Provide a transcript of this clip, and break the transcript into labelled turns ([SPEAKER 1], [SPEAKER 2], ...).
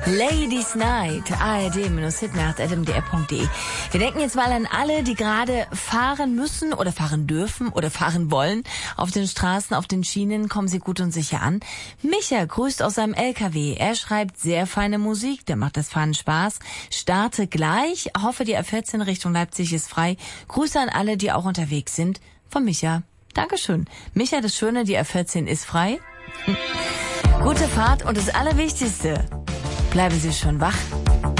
[SPEAKER 1] Ladies Night, ard-hitnacht.mdr.de. Wir denken jetzt mal an alle, die gerade fahren müssen oder fahren dürfen oder fahren wollen. Auf den Straßen, auf den Schienen, kommen Sie gut und sicher an. Micha grüßt aus seinem LKW. Er schreibt sehr feine Musik, der macht das Fahren Spaß. Starte gleich, hoffe die A14 Richtung Leipzig ist frei. Grüße an alle, die auch unterwegs sind. Von Micha. Dankeschön. Micha, das Schöne, die A14 ist frei. Gute Fahrt und das Allerwichtigste. Bleiben Sie schon wach.